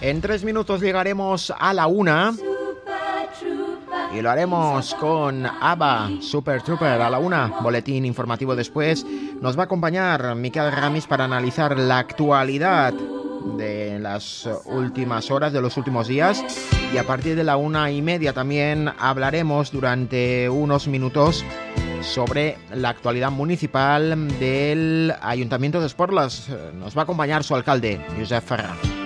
En 3 minutos llegaremos a la 1 y lo haremos con ABBA, Super Trooper. A la 1, boletín informativo después. Nos va a acompañar Miquel Ramis para analizar la actualidad de las últimas horas, de los últimos días, y a partir de la 1:30 también hablaremos durante unos minutos sobre la actualidad municipal del Ayuntamiento de Esporles. Nos va a acompañar su alcalde, Josep Ferrer.